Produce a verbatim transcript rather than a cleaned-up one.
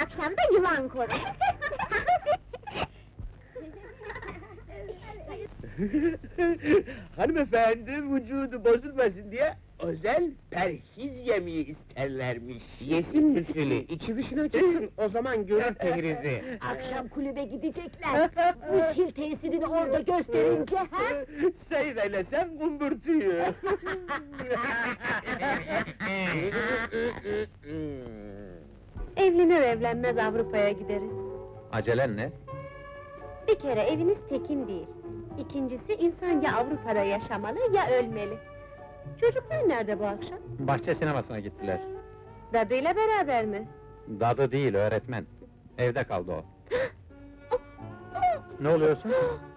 akşam da yılan koru. Hanımefendi vücudu bozulmasın diye özel perhiz yemeği isterlermiş. Yesin müsülü, içi dışına çıksın, o zaman görür perizi. Akşam kulübe gidecekler. Bu sil tesirini orada gösterince ha? Seyreylesen kumburtuyu. Evlenir evlenmez Avrupa'ya gideriz. Acelen ne? Bir kere eviniz tekin değil. İkincisi, insan ya Avrupa'da yaşamalı ya ölmeli. Çocuklar nerede bu akşam? Bahçe sinemasına gittiler. Dadıyla beraber mi? Dadı değil, öğretmen. Evde kaldı o. Ne oluyorsun?